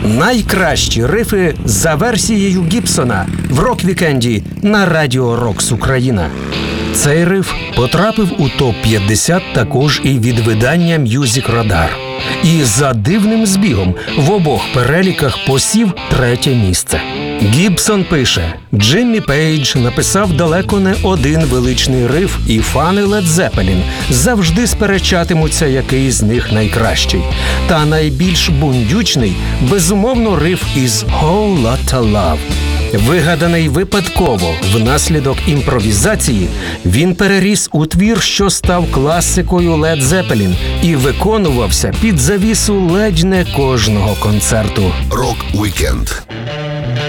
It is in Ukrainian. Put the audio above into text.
Найкращі рифи за версією Гібсона в рок-вікенді на Радіо Рокс Україна. Цей риф потрапив у топ-50 також і від видання Music Radar. І за дивним збігом в обох переліках посів 3-те місце. Гібсон пише: Джиммі Пейдж написав далеко не один величний риф, і фани Led Zeppelin завжди сперечатимуться, який з них найкращий. Та найбільш бундючний, безумовно, риф із Whole Lotta Love. Вигаданий випадково внаслідок імпровізації, він переріс у твір, що став класикою Led Zeppelin і виконувався під завісу ледь не кожного концерту. Рок-вікенд.